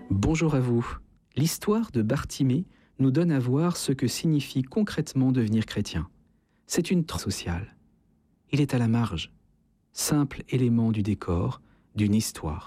Bonjour à vous. L'histoire de Bartimée nous donne à voir ce que signifie concrètement devenir chrétien. C'est une tranche sociale. Il est à la marge, simple élément du décor d'une histoire.